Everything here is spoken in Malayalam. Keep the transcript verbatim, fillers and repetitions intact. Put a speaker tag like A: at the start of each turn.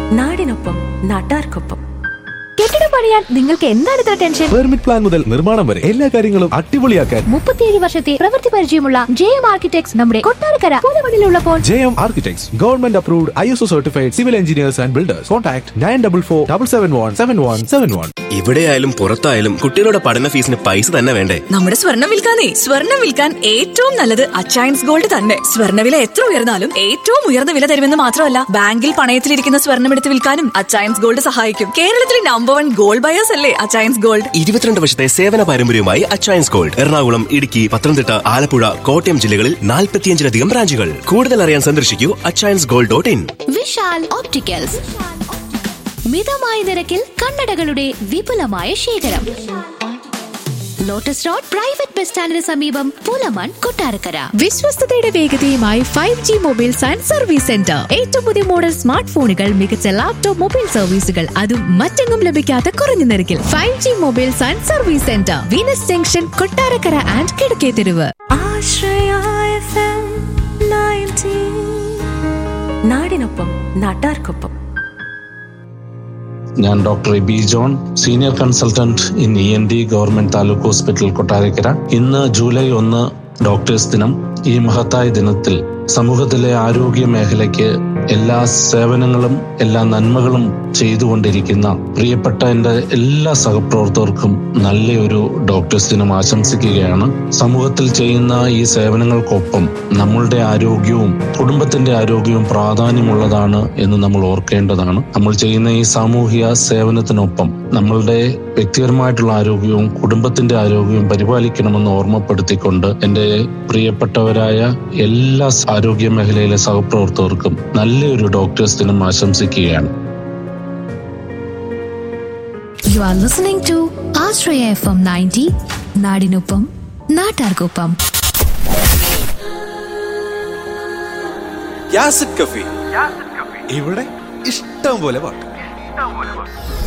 A: നാടിനൊപ്പം നാട്ടാർക്കൊപ്പം.
B: കെട്ടിടം പണിയാൻ നിങ്ങൾക്ക് എന്താണ് ഇത്ര ടെൻഷൻ?
C: പെർമിറ്റ് പ്ലാൻ മുതൽ നിർമ്മാണം വരെ എല്ലാ കാര്യങ്ങളും അടിപൊളിയാക്കാൻ
B: മുപ്പത്തിയേഴ് വർഷത്തെ പ്രവൃത്തി പരിചയമുള്ള ജെ എം ആർക്കിടെക്ട്സ് നമ്മുടെ Kottarakkara പുതുമണിലുള്ളപ്പോൾ.
C: J M architects government approved I S O certified civil engineers and builders. Contact nine double four double seven one seven one seven one.
D: ഇവിടെയായാലും പുറത്തായാലും കുട്ടികളുടെ പഠന ഫീസിന് പൈസ തന്നെ വേണ്ടേ?
E: നമ്മുടെ സ്വർണം വിൽക്കാനേ സ്വർണം വിൽക്കാൻ ഏറ്റവും നല്ലത് അച്ചയൻസ് ഗോൾഡ് തന്നെ. സ്വർണ്ണവില എത്ര ഉയർന്നാലും ഏറ്റവും ഉയർന്ന വില തരുമെന്ന് മാത്രമല്ല, ബാങ്കിൽ പണയത്തിലിരിക്കുന്ന സ്വർണം എടുത്ത് വിൽക്കാനും അച്ചയൻസ് ഗോൾഡ് സഹായിക്കും. കേരളത്തിലെ നമ്പർ വൺ ഗോൾഡ് ബയേഴ്സ് അല്ലേ അച്ചയൻസ് ഗോൾഡ്.
D: ഇരുപത്തിരണ്ട് വർഷത്തെ സേവന പാരമ്പര്യവുമായി അച്ചയൻസ് ഗോൾഡ് എറണാകുളം, ഇടുക്കി, പത്തനംതിട്ട, ആലപ്പുഴ, കോട്ടയം ജില്ലകളിൽ നാൽപ്പത്തിയഞ്ചിലധികം ബ്രാഞ്ചുകൾ. കൂടുതൽ അറിയാൻ സന്ദർശിക്കൂ Achayans gold dot in.
B: Vishal opticals, മിതമായ നിരക്കിൽ കണ്ണടകളുടെ വിപുലമായ ശേഖരം. ലോട്ടസ് റോഡ് പ്രൈവറ്റ് ബസ് സ്റ്റാൻഡിന് സമീപം, Pulamon, Kottarakkara.
F: വിശ്വസ്തയുടെ വേഗതയുമായി five G mobiles and service centre. ഏറ്റവും പുതിയ മോഡൽ സ്മാർട്ട് ഫോണുകൾ, മികച്ച ലാപ്ടോപ്പ് മൊബൈൽ സർവീസുകൾ, അതും മറ്റെങ്ങും ലഭിക്കാത്ത കുറഞ്ഞ നിരക്കിൽ. Five G mobiles and service centre, Venus junction, Kottarakkara and കിഴക്കേ തെരുവ്.
A: നാടിനൊപ്പം നാട്ടാർക്കൊപ്പം.
G: ഞാൻ doctor AB John, senior consultant in E N D, government taluk hospital, Kottarakkara. ഇന്ന് ജൂലൈ ഒന്ന് ഡോക്ടേഴ്സ് ദിനം. ഈ മഹത്തായ ദിനത്തിൽ സമൂഹത്തിലെ ആരോഗ്യ മേഖലയ്ക്ക് എല്ലാ സേവനങ്ങളും എല്ലാ നന്മകളും ചെയ്തുകൊണ്ടിരിക്കുന്ന പ്രിയപ്പെട്ട എൻ്റെ എല്ലാ സഹപ്രവർത്തകർക്കും നല്ലൊരു ഡോക്ടേഴ്സ് ദിനം ആശംസിക്കുകയാണ്. സമൂഹത്തിൽ ചെയ്യുന്ന ഈ സേവനങ്ങൾക്കൊപ്പം നമ്മളുടെ ആരോഗ്യവും കുടുംബത്തിന്റെ ആരോഗ്യവും പ്രാധാന്യമുള്ളതാണ് എന്ന് നമ്മൾ ഓർക്കേണ്ടതാണ്. നമ്മൾ ചെയ്യുന്ന ഈ സാമൂഹിക സേവനത്തിനൊപ്പം നമ്മളുടെ വ്യക്തിപരമായിട്ടുള്ള ആരോഗ്യവും കുടുംബത്തിന്റെ ആരോഗ്യവും പരിപാലിക്കണമെന്ന് ഓർമ്മപ്പെടുത്തിക്കൊണ്ട് എൻ്റെ പ്രിയപ്പെട്ടവരായ എല്ലാ ആരോഗ്യ മേഖലയിലെ സഹപ്രവർത്തകർക്കും നല്ലൊരു ഡോക്ടേഴ്സ് ദിനം ആശംസിക്കുകയാണ്.
B: You are listening to Ashraya F M ninety, നാടിനൊപ്പം നാട്ടാർക്കൊപ്പം.
C: യാസിഡ് കഫി, ഇവിടെ ഇഷ്ടം പോലെ പാട്ട്.